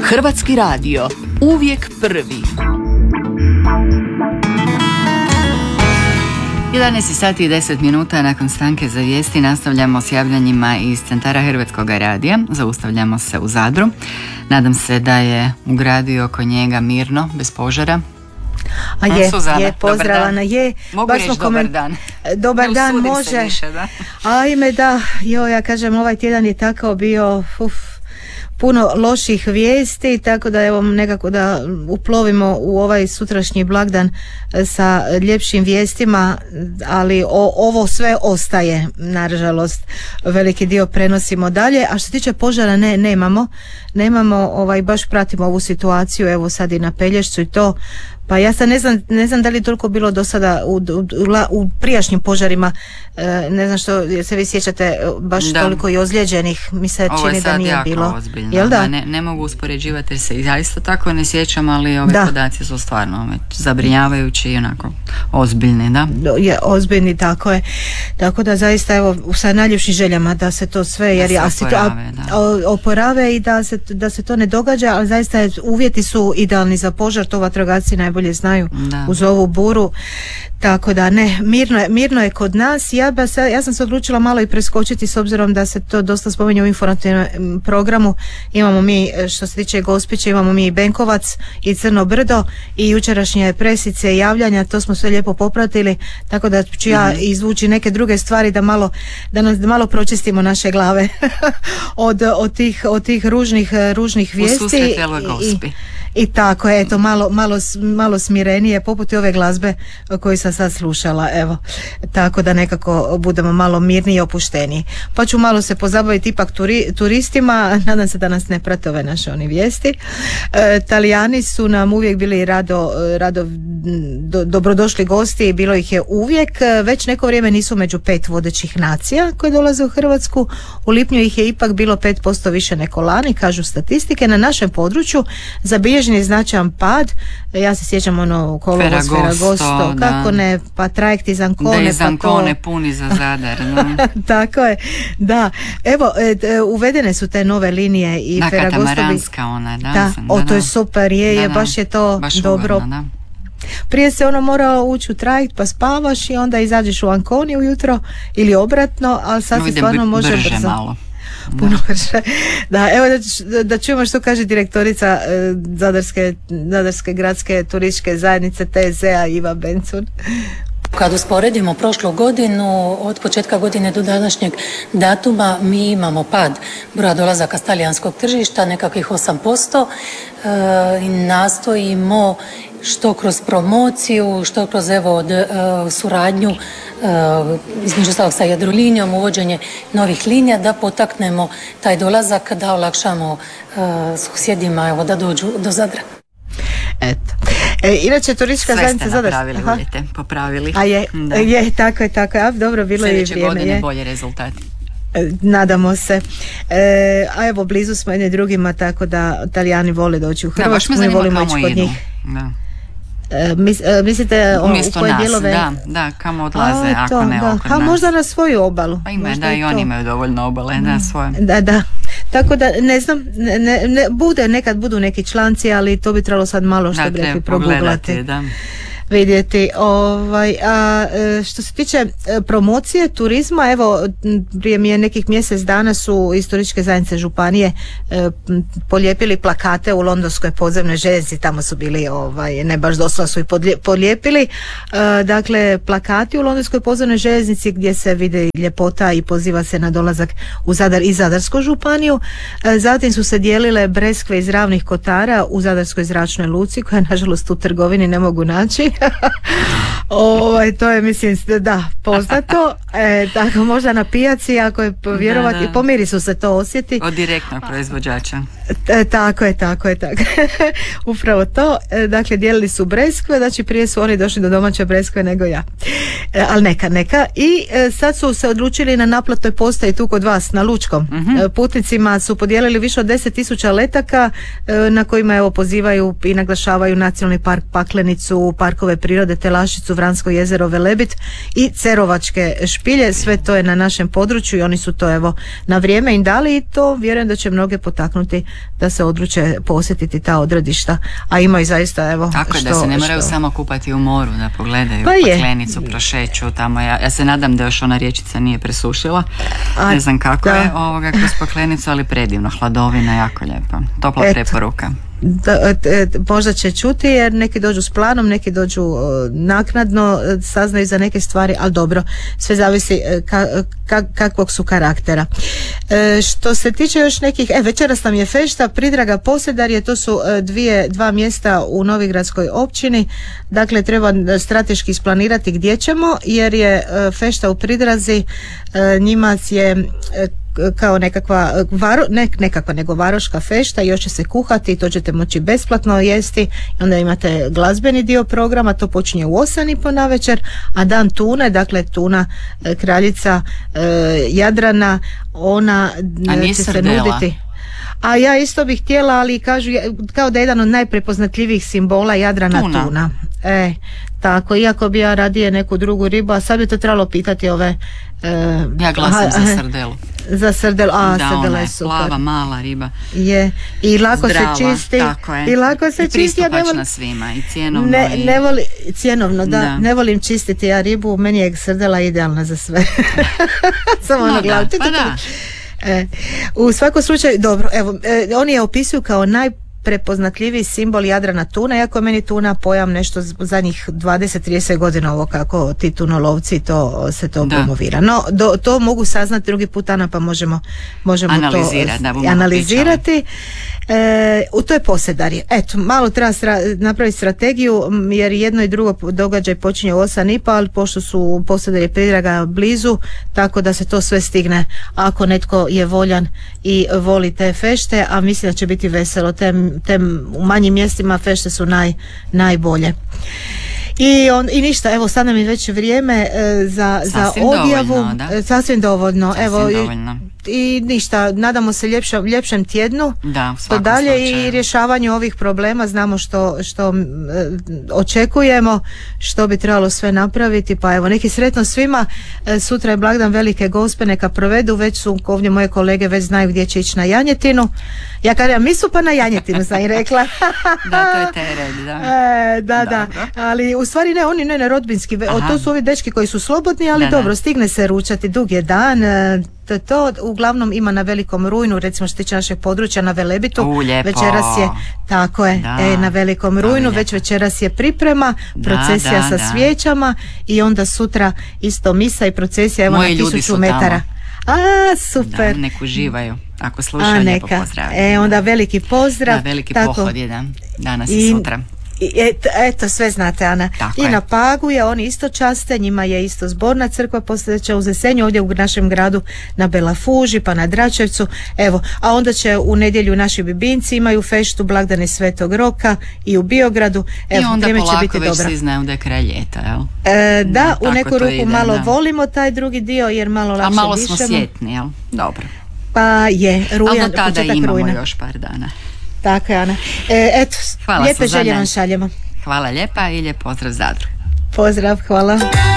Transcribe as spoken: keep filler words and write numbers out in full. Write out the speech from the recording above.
Hrvatski radio, uvijek prvi. jedanaest sati i deset minuta nakon stanke za vijesti nastavljamo s javljanjima iz centara Hrvatskog radija. Zaustavljamo se u Zadru. Nadam se da je u gradu i oko njega mirno, bez požara. A je, Suzana, je, pozdravana, je. Mogu reći dobar komen... dan. Dobar dan, može. Više, da. Ajme, da, jo, ja kažem, ovaj tjedan je tako bio, uf, puno loših vijesti, tako da evo nekako da uplovimo u ovaj sutrašnji blagdan sa ljepšim vijestima, ali o, ovo sve ostaje, nažalost, veliki dio prenosimo dalje. A što se tiče požara, ne, nemamo, nemamo, ovaj, baš pratimo ovu situaciju, evo sad i na Pelješcu i to. Pa ja sad ne znam, ne znam da li je toliko bilo do sada u, u, u prijašnjim požarima, e, ne znam što, jer se vi sjećate baš da. Toliko i ozlijeđenih, mi se ovo čini da nije bilo. Ozbiljno. Jel da? Ne, ne mogu uspoređivati jer se i zaista tako ne sjećam, ali ove da. Podaci su stvarno zabrinjavajući i onako ozbiljni, da? Je, ozbiljni, tako je. Tako da zaista evo sa najljepšim željama da se to sve, jer da se oporave, a, a, oporave i da se, da se to ne događa, ali zaista je, uvjeti su idealni za požar, to vatrogasci najbolje bolje znaju da. Uz ovu buru, tako da ne, mirno je, mirno je kod nas. Ja, ba, ja sam se odlučila malo i preskočiti s obzirom da se to dosta spominje u informativnom programu. Imamo mi, što se tiče Gospića, imamo mi i Benkovac i Crno brdo i jučerašnje presice i javljanja, to smo sve lijepo popratili, tako da ću ja mm-hmm. izvući neke druge stvari da malo, da nas da malo pročistimo naše glave od, od, tih, od tih ružnih, ružnih vijesti. U susret Eloj Gospi. I tako, eto, malo, malo, malo smirenije, poput ove glazbe koju sam sad slušala, evo, tako da nekako budemo malo mirniji i opušteniji. Pa ću malo se pozabaviti ipak turi, turistima, nadam se da nas ne prate ove naše oni vijesti. E, Talijani su nam uvijek bili rado, rado do, dobrodošli gosti, bilo ih je uvijek, već neko vrijeme nisu među pet vodećih nacija koje dolaze u Hrvatsku, u lipnju ih je ipak bilo pet posto više nego lani, kažu statistike. Na našem području zabilježen je značajan pad, ja se sjećam ono kolovoz, Ferragosto, kako ne, pa trajekt iz Ancone, da iz Ancone pa to... puni za Zadar, no. Tako je, da, evo e, uvedene su te nove linije i da, Ferragosto katamaranska bi... ona, da, da, sam, o, da, to je super, je, da, je, da, baš je to baš dobro. ugodno, da. Prije se ono morao ući u trajekt pa spavaš i onda izađeš u Anconi ujutro ili obratno, ali sad se stvarno može brže brzo. Malo. Puno brže. Da, evo da, da čujemo što kaže direktorica e, Zadarske, Zadarske gradske turističke zajednice T Z A Iva Bencun. Kad usporedimo prošlu godinu, od početka godine do današnjeg datuma, mi imamo pad broja dolazaka s talijanskog tržišta, nekakvih osam posto, e, i nastojimo što kroz promociju, što kroz evo od, e, suradnju e, između ostalog sa Jadrolinijom, uvođenje novih linija da potaknemo taj dolazak, da olakšamo e, susjedima evo, da dođu do Zadra. Eto. E, inače turistička zajednica Zadar. Sve ste napravili, uvijete, popravili. A je, je, tako je, tako je. A, dobro, bilo je i vrijeme. Sljedeće godine bolje rezultati. Nadamo se. E, a evo, blizu smo jedni drugima, tako da Talijani vole doći u Hrvatsku, mi volimo ići kod njih. Da. E, mis, e, mislite o, umjesto u koje nas, dijelove? Da, da, kamo odlaze, a, ako to, ne da. oko A nas. možda na svoju obalu. Pa ima, možda da, i oni imaju dovoljno obale, da, svoje. Da, da. Tako da, ne znam, ne, ne, bude, nekad budu neki članci, ali to bi trebalo sad malo što bi rekli proguglati. Da. Vidjeti, ovaj, a što se tiče promocije turizma, evo prije mi je nekih mjesec dana su iz turističke zajednice županije e, polijepili plakate u londonskoj podzemnoj željeznici, tamo su bili, ovaj, ne baš doslovno su i polijepili, e, dakle plakati u londonskoj podzemnoj željeznici gdje se vidi ljepota i poziva se na dolazak u Zadar i Zadarsku županiju. E, zatim su se dijelile breskve iz Ravnih Kotara u Zadarskoj zračnoj luci, koja nažalost u trgovini ne mogu naći. Ovaj, to je, mislim, da, poznato. E, tako možda na pijaci, ako je vjerovati, da, da. Po mirisu se to osjeti. Od direktnog proizvođača. E, tako je, tako je, tako. Upravo to. E, dakle, dijelili su breskve, znači prije su oni došli do domaće breskve nego ja. E, ali neka, neka. I e, sad su se odlučili na naplatnoj postaji tu kod vas, na Lučkom. Mm-hmm. E, putnicima su podijelili više od deset tisuća letaka e, na kojima evo pozivaju i naglašavaju Nacionalni park Paklenicu, parkove prirode Telašicu, Vransko jezero, Velebit i Cerovačke špilje, sve to je na našem području i oni su to evo na vrijeme im dali i to vjerujem da će mnoge potaknuti da se odluče posjetiti ta odredišta, a ima i zaista evo tako je, što, da se ne moraju što... samo kupati u moru, da pogledaju pa Paklenicu, prošeću tamo. Ja, ja se nadam da još ona riječica nije presušila, a, ne znam kako da. je ovoga kroz Paklenicu, ali predivno, hladovina, jako lijepa, topla Eto. preporuka. Da, e, možda će čuti jer neki dođu s planom, neki dođu e, naknadno, e, saznaju za neke stvari, ali dobro, sve zavisi e, ka, ka, kakvog su karaktera. E, što se tiče još nekih, e, večeras nam je fešta Pridraga Posedarje, to su e, dvije, dva mjesta u Novigradskoj općini, dakle treba strateški isplanirati gdje ćemo, jer je e, fešta u Pridrazi, e, njima je e, kao nekakva, varo, ne nekakva nego varoška fešta, još će se kuhati i to ćete moći besplatno jesti i onda imate glazbeni dio programa, to počinje u osam i po navečer, a dan tune, dakle tuna kraljica eh, Jadrana, ona će se srdela. nuditi. A ja isto bih htjela, ali kažu kao da je jedan od najprepoznatljivijih simbola Jadrana tuna. tuna. E, tako, iako bi ja radije neku drugu ribu, a sad bi to trebalo pitati ove... E, ja glasam aha, za srdelu. Za srdelu, a da, srdela ona je super. Plava, mala riba. Je, i lako Zdrava, se čisti. Tako je. I lako se I čisti. Ja ne pristupačna svima, i cjenovno. Ne, i... ne voli, cjenovno, da, da. Ne volim čistiti ja ribu, meni je srdela idealna za sve. Samo no, ono glavu. da, pa da. E, u svakom slučaju, dobro, evo, e, oni je opisuju kao najprepoznatljiviji simbol Jadrana tuna, iako je meni tuna pojam nešto zadnjih dvadeset do trideset godina ovo kako ti tunolovci to, se to da. promovira. No, do, to mogu saznati drugi put, Ana, pa možemo, možemo Analizirati, to da, analizirati. E, u to je Posedarje. Eto, malo treba stra, napraviti strategiju, jer jedno i drugo događaj počinje u osam i po, ali pošto su Posedarje Pridraga blizu, tako da se to sve stigne ako netko je voljan i voli te fešte, a mislim da će biti veselo. Te, te u manjim mjestima fešte su naj, najbolje. I, on, I ništa, evo sad nam je već vrijeme e, za, za odjavu. Dovoljno, e, sasvim dovoljno. Sasvim evo, dovoljno. I, I ništa, nadamo se ljepšem, ljepšem tjednu. Da, u to svakom dalje slučaju. I rješavanju ovih problema, znamo što, što e, očekujemo, što bi trebalo sve napraviti. Pa evo, neki sretno svima. E, sutra je blagdan Velike Gospe, neka provedu, već su ovdje moje kolege već znaju gdje će ići na janjetinu. Ja kažem, mi su pa na janjetinu, sam i rekla. Da, to je teret, da. E, da, da, ali u stvari ne, oni ne, ne rodbinski, Aha. to su ovi dečki koji su slobodni, ali da, dobro, da. stigne se ručati, dug je dan, to, to uglavnom ima na Velikom Rujnu, recimo što tiče našeg područja na Velebitu, U, večeras je, tako je, da. e, na Velikom Rujnu, već večeras je priprema, procesija da, da, sa da. svijećama i onda sutra isto misa i procesija, evo Moji na tisuću metara. Tamo. A, super. Da, nek uživaju. Ako slušaju, lijepo pozdravljaju. E, onda veliki pozdrav. Da, veliki tako. pohod je, da. Danas i, I sutra. I eto, eto, sve znate, Ana. Tako I je. na Pagu je, oni isto časte, njima je isto zborna crkva posvećena Uznesenju, ovdje u našem gradu na Belafuži, pa na Dračevcu. Evo, a onda će u nedjelju naši Bibinci imaju feštu, blagdane Svetog Roka i u Biogradu. Evo, I onda vrijeme polako će biti već dobro. svi znaju da je kraj ljeta, jel? E, da, no, u neku ruku ide, malo da. volimo taj drugi dio jer malo lakše dišemo. A malo smo sjetni, jel? Dobro. Pa je, rujan, ali do tada imamo rujna. još par dana. Tako je, Ana. E, eto, hvala, lijepe Suzana. želje vam šaljemo. Hvala lijepa i lijep pozdrav Zadru. Pozdrav, hvala.